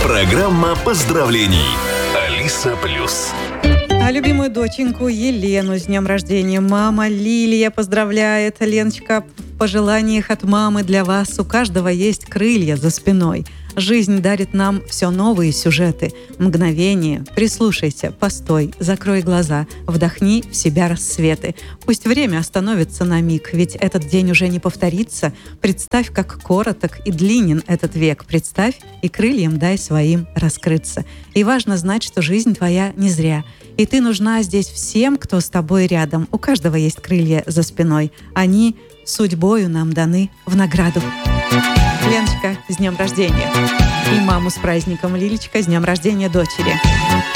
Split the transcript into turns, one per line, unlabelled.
Программа поздравлений. Алиса Плюс.
А любимую доченьку Елену с днем рождения мама Лилия поздравляет. Леночка, в пожеланиях от мамы для вас: у каждого есть крылья за спиной. Жизнь дарит нам все новые сюжеты, мгновения. Прислушайся, постой, закрой глаза, вдохни в себя рассветы. Пусть время остановится на миг, ведь этот день уже не повторится. Представь, как короток и длинен этот век. Представь и крыльям дай своим раскрыться. И важно знать, что жизнь твоя не зря. И ты нужна здесь всем, кто с тобой рядом. У каждого есть крылья за спиной. Они судьбою нам даны в награду. Леночка, с днем рождения. И маму с праздником, Лилечка, с днем рождения дочери.